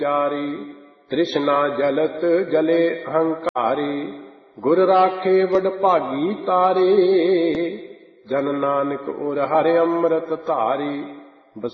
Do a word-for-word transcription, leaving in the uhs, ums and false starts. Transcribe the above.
ਜਾਰੀ। ਤ੍ਰਿਸ਼ਨਾ ਜਲਤ ਜਲੇ ਅਹੰਕਾਰੀ, ਗੁਰ ਰਾਖੇ ਵਡਭਾਗੀ ਤਾਰੇ। ਜਨ ਨਾਨਕ ਉਰ ਹਰਿ ਅੰਮ੍ਰਿਤ ਧਾਰੀ।